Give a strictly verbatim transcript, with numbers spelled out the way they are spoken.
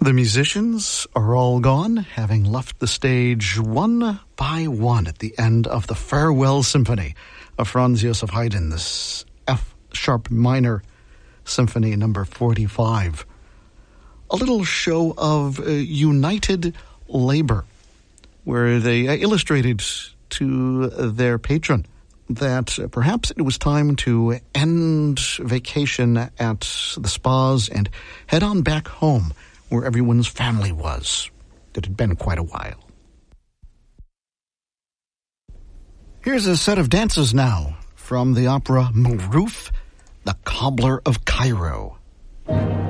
The musicians are all gone, having left the stage one by one at the end of the Farewell Symphony of Franz Joseph Haydn, this F-sharp minor symphony number forty-five. A little show of uh, united labor, where they uh, illustrated to their patron that uh, perhaps it was time to end vacation at the spas and head on back home, where everyone's family was. It had been quite a while. Here's a set of dances now from the opera Mourouf, The Cobbler of Cairo.